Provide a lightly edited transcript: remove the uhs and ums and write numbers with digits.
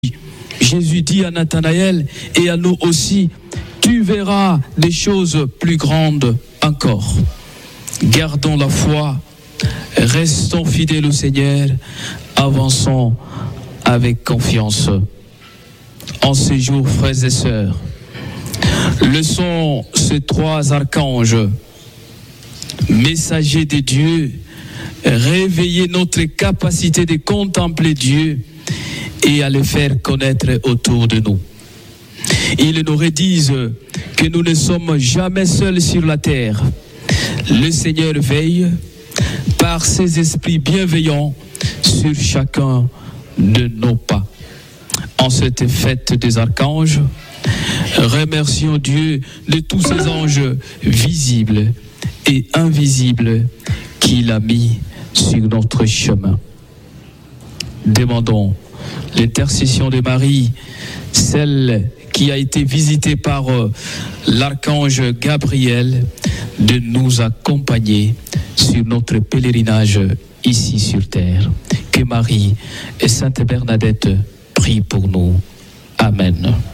Jésus dit à Nathanaël et à nous aussi, tu verras des choses plus grandes encore. Gardons la foi, restons fidèles au Seigneur, avançons avec confiance. En ces jours, frères et sœurs, laissons ces trois archanges, messagers de Dieu, réveiller notre capacité de contempler Dieu et à le faire connaître autour de nous. Ils nous redisent que nous ne sommes jamais seuls sur la terre. Le Seigneur veille par ses esprits bienveillants sur chacun de nos pas. En cette fête des archanges, remercions Dieu de tous ces anges visibles et invisibles qu'il a mis sur notre chemin. Demandons l'intercession de Marie, celle qui a été visitée par l'archange Gabriel, de nous accompagner sur notre pèlerinage ici sur terre. Que Marie et Sainte Bernadette prient pour nous. Amen.